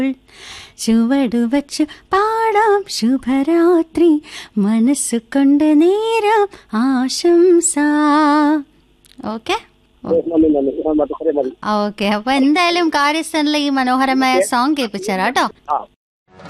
ചുവടുവച്ച് പാടാം ശുഭരാത്രി, മനസ്സുകൊണ്ട് നേരാം ആശംസ. Okay okay. അപ്പൊ എന്തായാലും കാര്യസ്ഥനിലെ ഈ മനോഹരമായ സോങ് കേൾപ്പിച്ചേരാ കേട്ടോ.